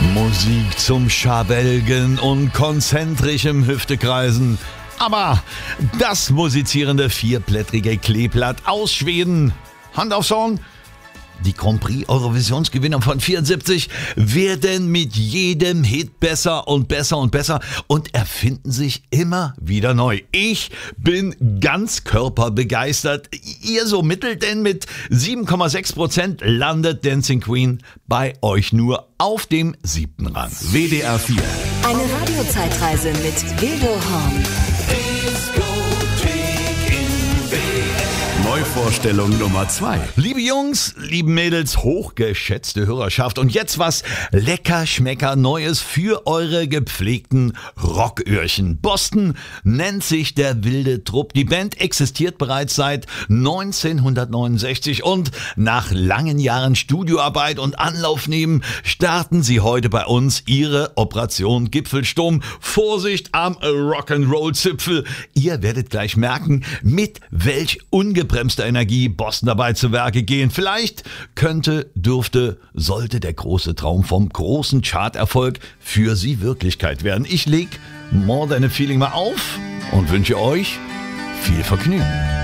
Musik zum Schabelgen und konzentrischem Hüftekreisen. Aber das musizierende vierblättrige Kleeblatt aus Schweden, Hand aufs Horn, die Grand Prix Eurovisionsgewinner von 74 werden mit jedem Hit besser und besser und besser und erfinden sich immer wieder neu. Ich bin ganz körperbegeistert. Ihr so mittel, denn mit 7,6% landet Dancing Queen bei euch nur auf dem 7. Rang. WDR 4. Eine Radiozeitreise mit Gildo Horn. Neuvorstellung Nummer 2. Liebe Jungs, liebe Mädels, hochgeschätzte Hörerschaft und jetzt was lecker schmecker Neues für eure gepflegten Rocköhrchen. Boston nennt sich der wilde Trupp. Die Band existiert bereits seit 1969 und nach langen Jahren Studioarbeit und Anlaufnehmen starten sie heute bei uns ihre Operation Gipfelsturm. Vorsicht am Rock'n'Roll-Zipfel. Ihr werdet gleich merken, mit welch ungebremster Energie Boston dabei zu Werke gehen. Vielleicht sollte der große Traum vom großen Charterfolg für sie Wirklichkeit werden. Ich leg More Than a Feeling mal auf und wünsche euch viel Vergnügen.